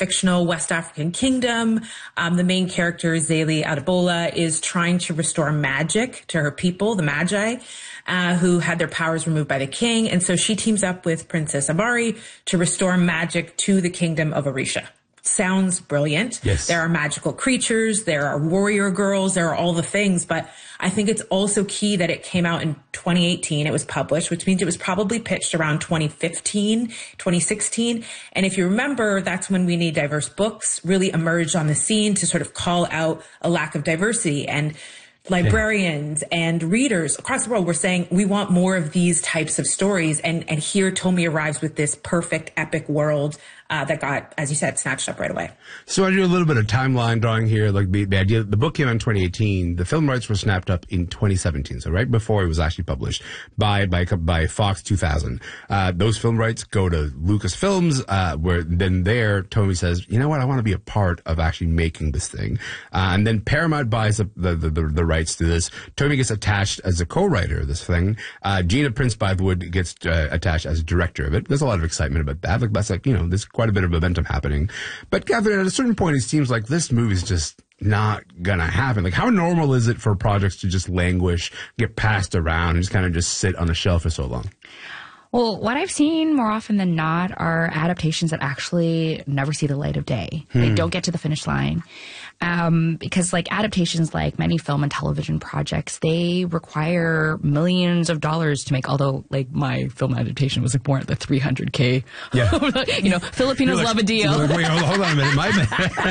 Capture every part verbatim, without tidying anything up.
fictional West African kingdom. Um, the main character, Zélie Adebola, is trying to restore magic to her people, the Magi, uh, who had their powers removed by the king. And so she teams up with Princess Abari to restore magic to the kingdom of Orisha. Sounds brilliant. Yes. There are magical creatures. There are warrior girls. There are all the things. But I think it's also key that it came out in twenty eighteen. It was published, which means it was probably pitched around twenty fifteen, twenty sixteen. And if you remember, that's when We Need Diverse Books really emerged on the scene to sort of call out a lack of diversity. And librarians yeah. and readers across the world were saying, we want more of these types of stories. And, and here Tomi arrives with this perfect epic world uh, that got, as you said, snatched up right away. So I do a little bit of timeline drawing here. Like the, the idea, the book came out in twenty eighteen. The film rights were snapped up in twenty seventeen. So right before it was actually published by, by, by Fox two thousand. Uh, those film rights go to Lucasfilms, uh, where then there Tomi says, you know what? I want to be a part of actually making this thing. Uh, and then Paramount buys the, the, the, the rights to this. Tomi gets attached as a co-writer of this thing. Uh, Gina Prince Bythewood gets uh, attached as director of it. There's a lot of excitement about that. Like that's like, you know, there's quite a bit of momentum happening. But Catherine, at a certain point, it seems like this movie's just not gonna happen. Like, how normal is it for projects to just languish, get passed around, and just kind of just sit on the shelf for so long? Well, what I've seen more often than not are adaptations that actually never see the light of day. Hmm. They don't get to the finish line. Um, because like adaptations, like many film and television projects, they require millions of dollars to make. Although, like my film adaptation was like more at the three hundred K. Yeah. You know, Filipinos like, love a deal. Like, wait, hold, hold on a minute. My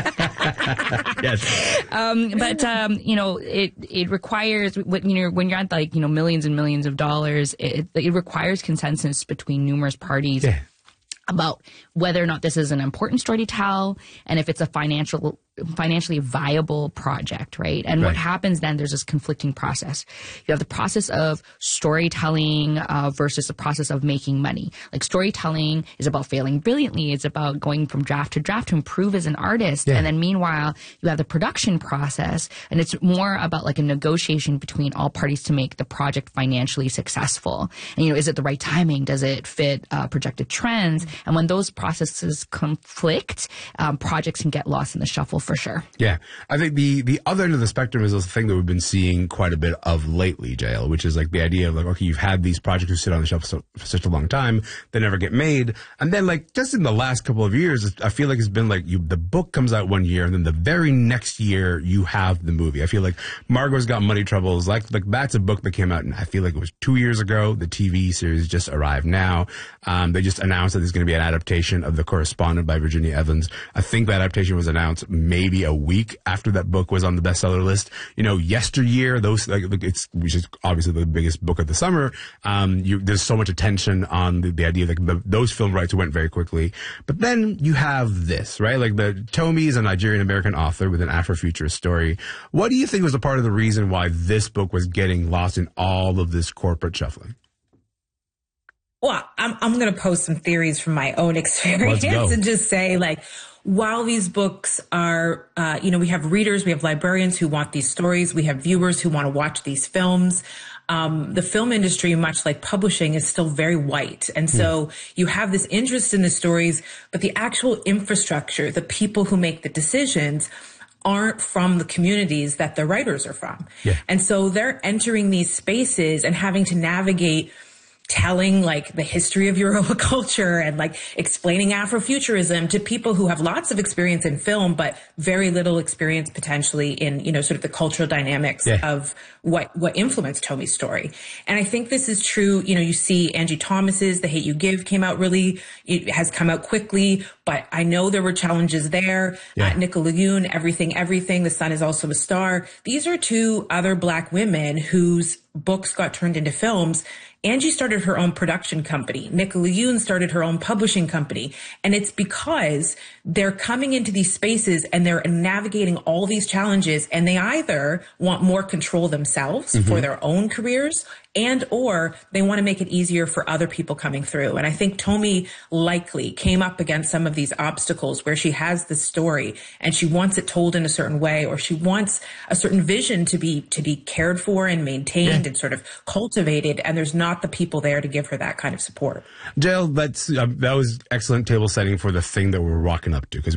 bad. Yes. Um, but, um, you know, it, it requires, when you're, when you're at like, you know, millions and millions of dollars, it, it requires consensus between numerous parties. Yeah. About whether or not this is an important story to tell and if it's a financial financially viable project, right? And right. what happens then, there's this conflicting process. You have the process of storytelling uh, versus the process of making money. Like storytelling is about failing brilliantly. It's about going from draft to draft to improve as an artist. Yeah. And then meanwhile, you have the production process, and it's more about like a negotiation between all parties to make the project financially successful. And, you know, is it the right timing? Does it fit uh, projected trends? And when those processes conflict, um, projects can get lost in the shuffle for sure. Yeah. I think the, the other end of the spectrum is the thing that we've been seeing quite a bit of lately, J L, which is like the idea of like, okay, you've had these projects who sit on the shelf so, for such a long time, they never get made. And then like just in the last couple of years, I feel like it's been like you, the book comes out one year and then the very next year you have the movie. I feel like Margot's Got Money Troubles. Like, like that's a book that came out and I feel like it was two years ago. The T V series just arrived now. Um, they just announced that there's going to be an adaptation of The Correspondent by Virginia Evans. I think the adaptation was announced maybe a week after that book was on the bestseller list. You know, yesteryear, those, like, it's, which is obviously the biggest book of the summer. Um, you, there's so much attention on the, the idea that the, those film rights went very quickly. But then you have this, right? Like the Tomi is a Nigerian American author with an Afrofuturist story. What do you think was a part of the reason why this book was getting lost in all of this corporate shuffling? Well, I'm, I'm going to post some theories from my own experience and just say, like, while these books are, uh, you know, we have readers, we have librarians who want these stories, we have viewers who want to watch these films. Um, the film industry, much like publishing, is still very white. And so mm. you have this interest in the stories, but the actual infrastructure, the people who make the decisions, aren't from the communities that the writers are from. Yeah. And so they're entering these spaces and having to navigate telling like the history of Yoruba culture and like explaining Afrofuturism to people who have lots of experience in film, but very little experience potentially in, you know, sort of the cultural dynamics yeah. of what, what influenced Tomi's story. And I think this is true. You know, you see Angie Thomas's The Hate U Give came out really, it has come out quickly, but I know there were challenges there. Yeah. Uh, Nicola Yoon, Everything, Everything, The Sun Is Also a Star. These are two other Black women whose books got turned into films. Angie started her own production company. Nicola Yoon started her own publishing company. And it's because they're coming into these spaces and they're navigating all these challenges, and they either want more control themselves mm-hmm. for their own careers, and or they want to make it easier for other people coming through. And I think Tomi likely came up against some of these obstacles where she has this story and she wants it told in a certain way, or she wants a certain vision to be to be cared for and maintained yeah. and sort of cultivated, and there's not the people there to give her that kind of support. Jill, that's uh, that was excellent table setting for the thing that we're walking up to, because